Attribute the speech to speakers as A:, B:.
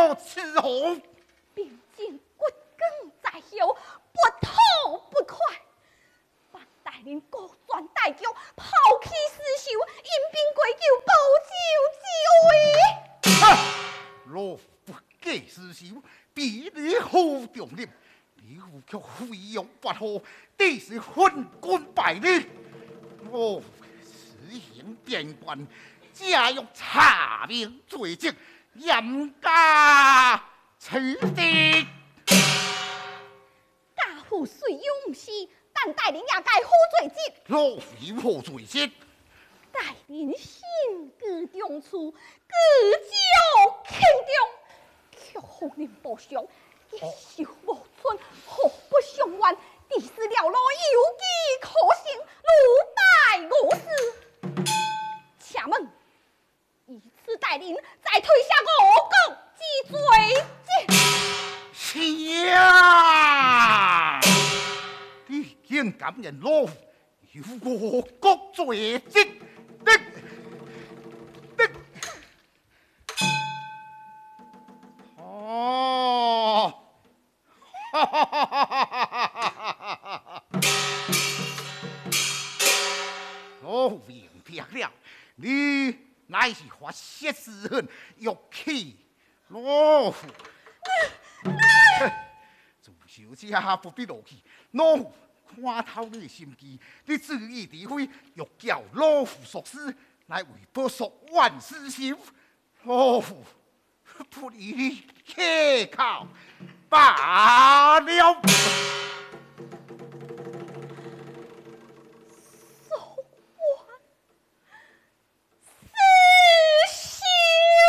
A: 要伺候。
B: 并肩骨更在后，不吐不快。万带领各转大轿，抛弃私仇，引兵归咎，报仇之位。
A: 若不计私仇，必你好重任。你父却飞扬跋扈，地是昏君败类。我实行变官，假欲查明罪证，严加取缔。
B: 家父虽勇士，但带领也该好罪责。
A: 若非好罪责，
B: 带领性居中处，居酒轻重，却红人不祥，一袖无存，祸不相怨。地势了路，有机可乘，如待我死。且问，以此带领，再推下我国之罪
A: 是啊！你竟敢言老夫有我国罪责的。哦，哈哈哈哈哈哈！我明白了，你乃是发泄之恨，欲气老夫。自小姐不必怒气，老夫看透你的心机，你恣意诋毁，欲叫老夫所施，乃为保属万世仇。老夫不以开口罢了。